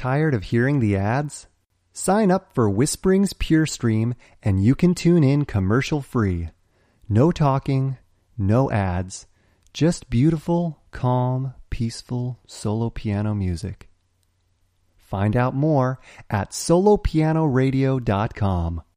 Tired of hearing the ads? Sign up for Whispering's Pure Stream and you can tune in commercial-free. No talking, no ads, just beautiful, calm, peaceful solo piano music. Find out more at solopianoradio.com.